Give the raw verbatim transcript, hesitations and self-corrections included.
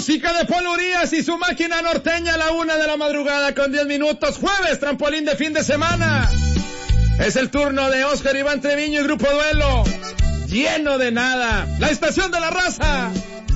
música de Paul Urias y su máquina norteña a la una de la madrugada con diez minutos. Jueves, trampolín de fin de semana. Es el turno de Oscar Iván Treviño y Grupo Duelo. Lleno de nada. La estación de la raza.